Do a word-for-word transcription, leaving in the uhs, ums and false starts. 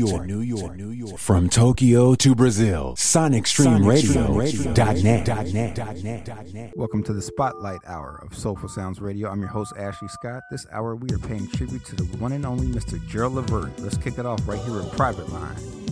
York, to New York, to New York. From Tokyo to Brazil, Sonic Stream Radio dot net. Welcome to the Spotlight Hour of Soulful Sounds Radio. I'm your host, Ashley Scott. This hour, we are paying tribute to the one and only Mister Gerald Levert. Let's kick it off right here with Private Line.